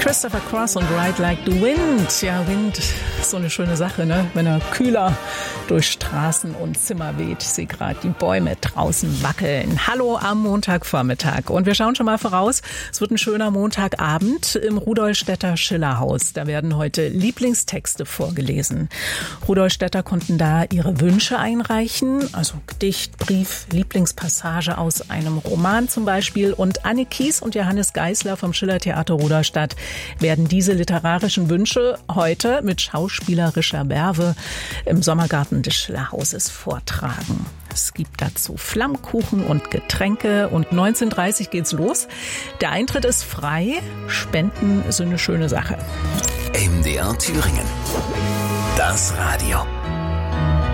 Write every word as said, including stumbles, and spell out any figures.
Christopher Cross und Ride Like the Wind. Ja, Wind ist so eine schöne Sache, ne? Wenn er kühler durch Straßen und Zimmer weht. Ich sehe gerade die Bäume draußen wackeln. Hallo am Montagvormittag. Und wir schauen schon mal voraus. Es wird ein schöner Montagabend im Rudolstädter Schillerhaus. Da werden heute Lieblingstexte vorgelesen. Rudolstädter konnten da ihre Wünsche einreichen. Also Gedicht, Brief, Lieblingspassage aus einem Roman zum Beispiel. Und Anne Kies und Johannes Geisler vom Schillertheater Rudolstadt werden diese literarischen Wünsche heute mit schauspielerischer Werbe im Sommergarten des Schillerhauses vortragen. Es gibt dazu Flammkuchen und Getränke und neunzehn Uhr dreißig geht's los. Der Eintritt ist frei, Spenden sind eine schöne Sache. M D R Thüringen. Das Radio.